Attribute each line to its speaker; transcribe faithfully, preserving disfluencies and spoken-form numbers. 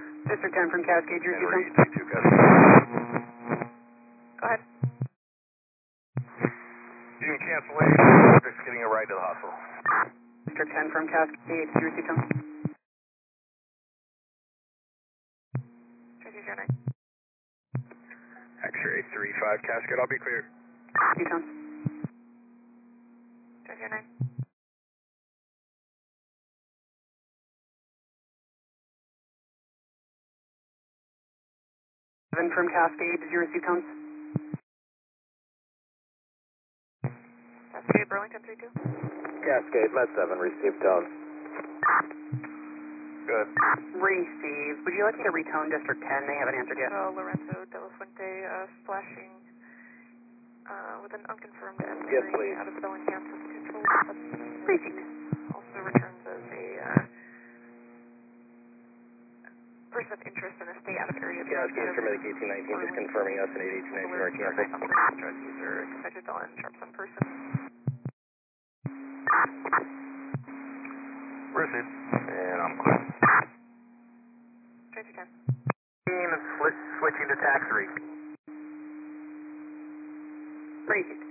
Speaker 1: District ten from Cascade, your
Speaker 2: Henry,
Speaker 1: seat
Speaker 2: two Cascade.
Speaker 1: Go ahead.
Speaker 2: You can cancellation. Subject's getting a ride to the hospital.
Speaker 1: District ten from Cascade, your seat
Speaker 2: X-ray three five Cascade, I'll be clear.
Speaker 1: Seat seven from Cascade, zero seat cones. Cascade, Burlington three two.
Speaker 3: Cascade, Med seven, receive tone.
Speaker 2: Good.
Speaker 1: Received. Would you like me to retone District ten? They haven't answered yet.
Speaker 4: Uh, Lorenzo De La Fuente, uh, splashing uh, with an unconfirmed M
Speaker 3: Yes, please.
Speaker 4: out of Bellingham control.
Speaker 1: Received.
Speaker 4: Also returns as a uh, person of interest in a stay out of area.
Speaker 3: Cascade, Paramedic eighteen nineteen, just confirming us and eight eighteen nineteen are canceled.
Speaker 4: Drug user expected to land sharp some person.
Speaker 2: Received. And I'm clear.
Speaker 4: twenty ten.
Speaker 2: Switching to tax three.
Speaker 1: Received.